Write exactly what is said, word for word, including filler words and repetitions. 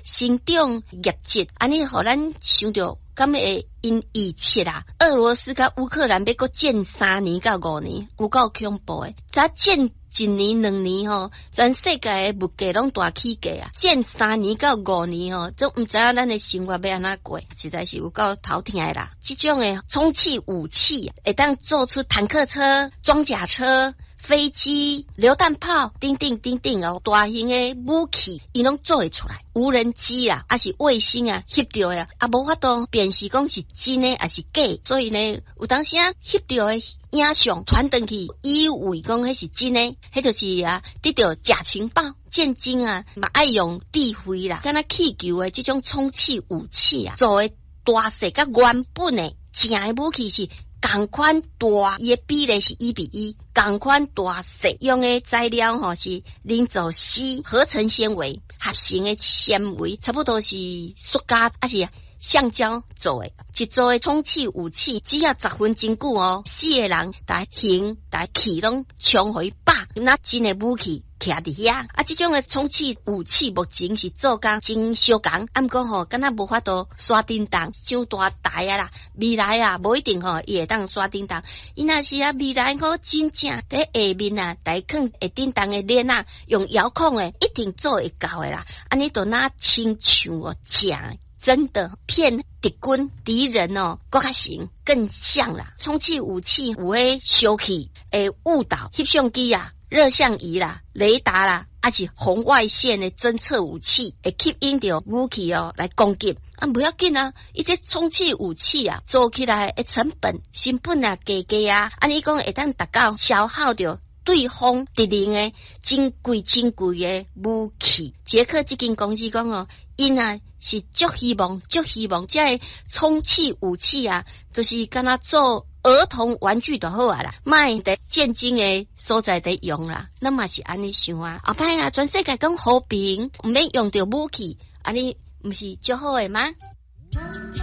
生长业绩，安尼互咱想到，敢会因预测啊？俄罗斯甲乌克兰要搁战三年到五年，有够恐怖诶！才战一年两年吼，全世界诶物价拢大起价啊！战三年到五年吼，都毋知影咱诶生活要安怎过，实在是有够头疼诶啦！即种诶充气武器，会当做出坦克车、装甲车。飞机、榴弹炮，等等等等哦，大型的武器，伊拢做会出来。无人机啊，还是卫星啊，翕到呀，啊无法度辨识讲是真的还是假，所以呢，有当时啊翕到的影像传登去，以为讲迄是真的，迄就是啊得到假情报。战争啊，嘛爱用智慧啦，敢若气球的这种充气武器啊，做的大细甲原本的正的武器是。同款大，伊的比例是一比一。同款大细用的材料吼是磷组硒合成纤维合成的纤维，差不多是塑胶还是橡胶做的。一组的充气武器只要十分钟久哦，四个人来行来气拢冲回爆，那真的武器。徛伫遐啊！即种诶充气武器目前是做工真小工，啊毋过吼，敢若无法度刷叮当，伤大台啊啦！未来啊，无一定吼，伊会当刷叮当。伊若是啊，未来好真正伫下面啊，来放会叮当诶链啊，用遥控诶，一定做会到诶啦。安尼都那亲像哦，正真的骗敌军敌人哦，更较行更像啦。充气武器有诶小气诶误导翕相机啊。热像仪啦、雷达啦，还是红外线的侦测武器，会吸引到武器哦来攻击。啊，不要紧啊！伊这充气武器啊，做起来的成本、成本啊，低低啊。安尼讲会当达到消耗掉对方敌人的真贵真贵的武器。捷克这间公司讲哦，因啊是足希望、足希望这充气武器啊，就是敢若做。儿童玩具就好啊啦，卖伫战争诶所在伫用啦，那嘛是安尼想啊。后摆啊，全世界讲和平，毋免用到武器，安尼毋是足好诶吗？